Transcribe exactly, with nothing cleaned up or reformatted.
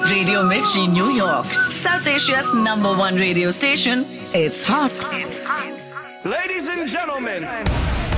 Radio Mirchi, New York, South Asia's number one radio station. It's hot. Ladies and gentlemen.